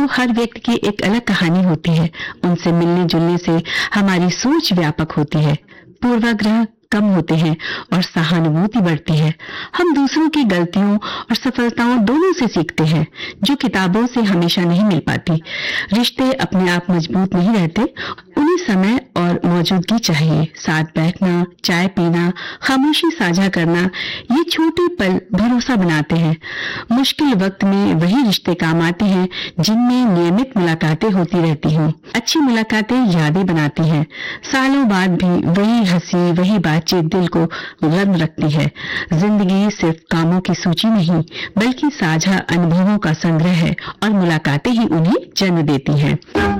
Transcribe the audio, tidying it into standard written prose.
हर व्यक्ति की एक अलग कहानी होती है। उनसे मिलने जुलने से हमारी सोच व्यापक होती है, पूर्वाग्रह कम होते हैं और सहानुभूति बढ़ती है। हम दूसरों की गलतियों और सफलताओं दोनों से सीखते हैं, जो किताबों से हमेशा नहीं मिल पाती। रिश्ते अपने आप मजबूत नहीं रहते, उन्हें समय और मौजूदगी चाहिए। साथ बैठना, चाय पीना, खामोशी साझा करना, ये छोटे पल भरोसा बनाते हैं। मुश्किल वक्त में वही रिश्ते काम आते हैं जिनमें नियमित मुलाकातें होती रहती हों। अच्छी मुलाकातें यादें बनाती हैं। सालों बाद भी वही हंसी, वही बातचीत दिल को गर्म रखती है। जिंदगी सिर्फ कामों की सूची नहीं, बल्कि साझा अनुभवों का संग्रह है और मुलाकातें ही उन्हें जन्म देती हैं।